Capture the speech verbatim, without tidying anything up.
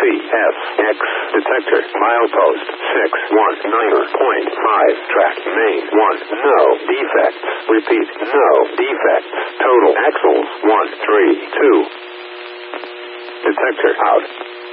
F, X, detector, milepost, six one nine point five, track, main, one, no, defects, repeat, no, defects, total axles, one three two, detector out.